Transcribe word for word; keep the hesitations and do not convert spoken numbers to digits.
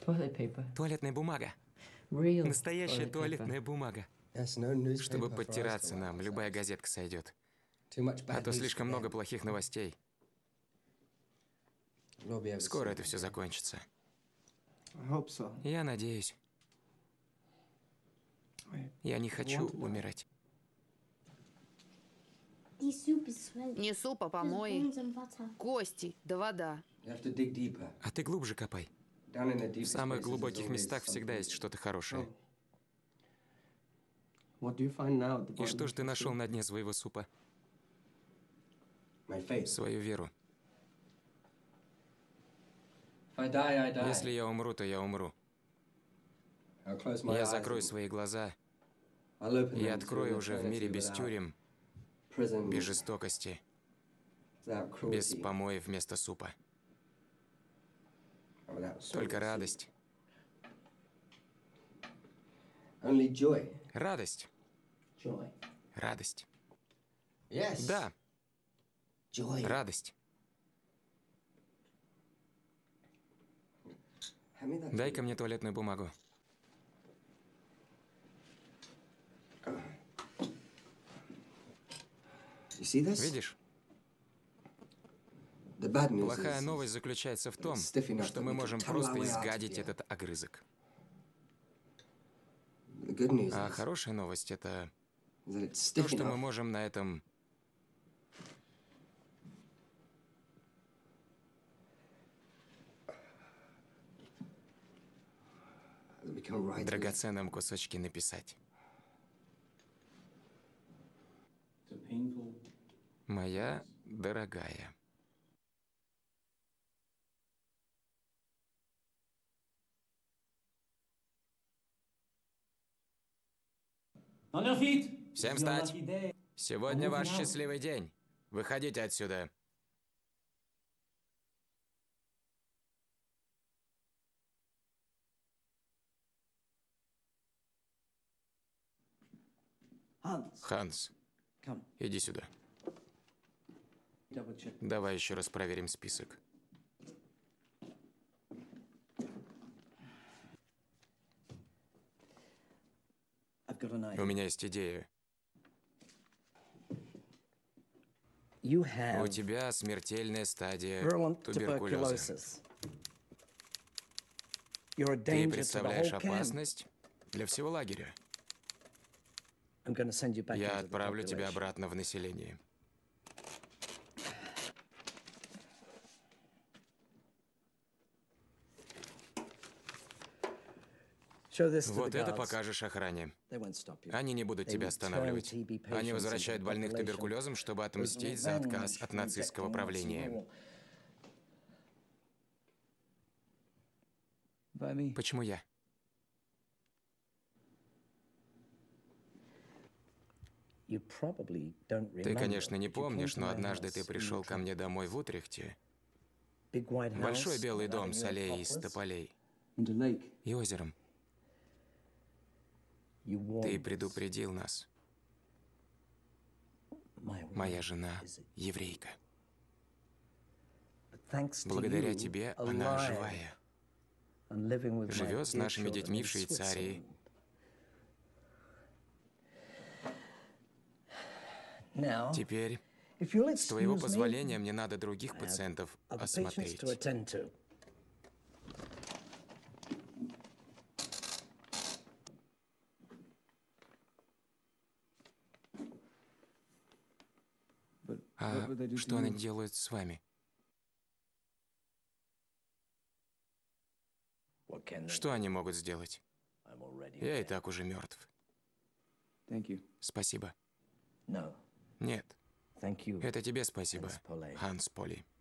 Toilet paper. Туалетная бумага. Real Настоящая toilet paper. туалетная бумага. Чтобы подтираться нам, любая газетка сойдет. А то слишком много плохих новостей. Скоро это все закончится. Я надеюсь. Я не хочу умирать. Не суп, а помои. Кости, да вода. А ты глубже копай. В самых глубоких местах всегда есть что-то хорошее. И что же ты нашел на дне своего супа? Свою веру. Если я умру, то я умру. Я закрою свои глаза и открою уже в мире без тюрем, без жестокости, без помоев вместо супа. Только радость. Радость. Радость. Да. Радость. Дай-ка мне туалетную бумагу. Видишь? Плохая новость заключается в том, что мы можем просто изгадить этот огрызок. А хорошая новость – это то, что мы можем на этом драгоценном кусочке написать. Моя дорогая. Всем встать! Сегодня ваш счастливый день. Выходите отсюда. Ханс, иди сюда. Давай еще раз проверим список. У меня есть идея. У тебя смертельная стадия туберкулеза. Ты представляешь опасность для всего лагеря. Я отправлю тебя обратно в население. Вот это покажешь охране. Они не будут тебя останавливать. Они возвращают больных туберкулезом, чтобы отмстить за отказ от нацистского правления. Почему я? Ты, конечно, не помнишь, но однажды ты пришел ко мне домой в Утрехте. Большой белый дом с аллеей из тополей и озером. Ты предупредил нас. Моя жена еврейка. Благодаря тебе она живая. Живет с нашими детьми в Швейцарии. Теперь, с твоего позволения, мне надо других пациентов осмотреть. А что они делают с вами? Что они могут сделать? Я и так уже мертв. Спасибо. Нет. Это тебе спасибо, Ханс Поли.